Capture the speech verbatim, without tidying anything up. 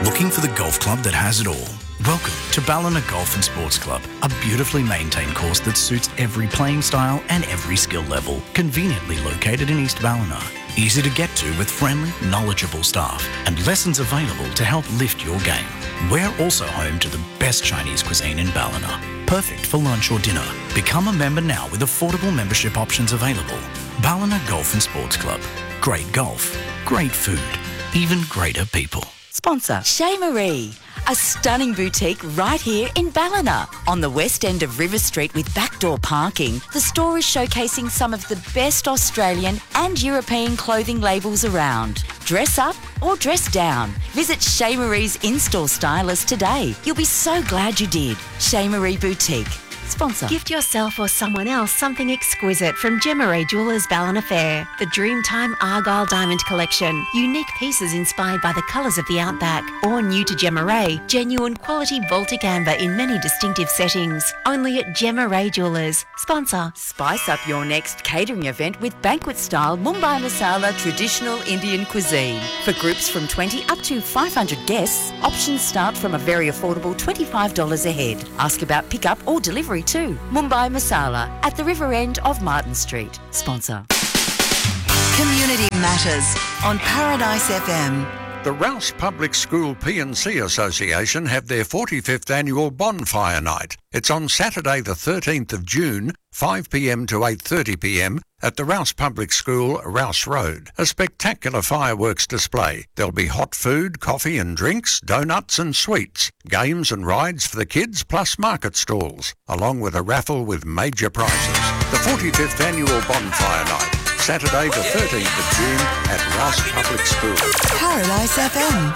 Looking for the golf club that has it all? Welcome to Ballina Golf and Sports Club, a beautifully maintained course that suits every playing style and every skill level, conveniently located in East Ballina. Easy to get to with friendly, knowledgeable staff and lessons available to help lift your game. We're also home to the best Chinese cuisine in Ballina, perfect for lunch or dinner. Become a member now with affordable membership options available. Ballina Golf and Sports Club. Great golf, great food, even greater people. Sponsor Chez Marie, a stunning boutique right here in Ballina. On the west end of River Street with backdoor parking, the store is showcasing some of the best Australian and European clothing labels around. Dress up or dress down. Visit Chez Marie's in-store stylist today. You'll be so glad you did. Chez Marie Boutique. Sponsor. Gift yourself or someone else something exquisite from Gemaray Jewellers Ballina Fair. The Dreamtime Argyle Diamond Collection. Unique pieces inspired by the colours of the outback. Or new to Gemaray, genuine quality Baltic amber in many distinctive settings. Only at Gemaray Jewellers. Sponsor. Spice up your next catering event with banquet-style Mumbai Masala traditional Indian cuisine. For groups from twenty up to five hundred guests, options start from a very affordable twenty-five dollars a head. Ask about pickup or delivery too. Mumbai Masala at the river end of Martin Street. Sponsor. Community Matters on Paradise F M. The Rouse Public School P and C Association have their forty-fifth annual bonfire night. It's on Saturday the thirteenth of June, five p m to eight thirty p m at the Rouse Public School, Rouse Road. A spectacular fireworks display. There'll be hot food, coffee and drinks, donuts and sweets, games and rides for the kids plus market stalls, along with a raffle with major prizes. The forty-fifth annual bonfire night. Saturday the thirteenth of June at Rouse Public School. Paradise F M.